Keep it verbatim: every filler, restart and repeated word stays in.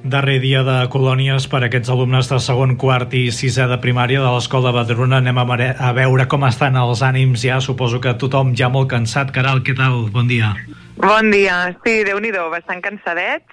Darrer dia de colònies per a aquests alumnes de segon, quart i sisè de primària de l'Escola Badruna. Anem a, a veure com estan els ànims ja. Suposo que tothom ja molt cansat. Caral, què tal? Bon dia. Bon dia. Sí, Déu-n'hi-do, bastant cansadets.